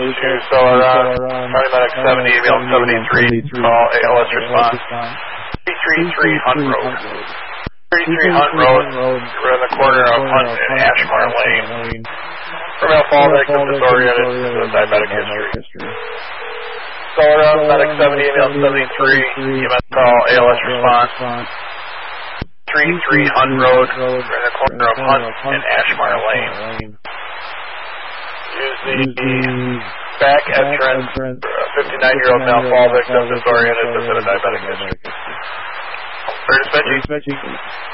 to Solar Run, Paramedic 70, ambulance 73, call ALS response. 333 Hunt Road. 333 Hunt Road, we're in the corner of Hunt and Ashmar Lane. Female fall victim disoriented, diabetic history. Solar Run, Medic 70, ambulance 73, EMS call ALS response. 333 Hunt Road, we're in the corner of Hunt and Ashmar Lane. Use the back entrance, 59-year-old male fall victim, disoriented, diabetic history. Clear dispatching.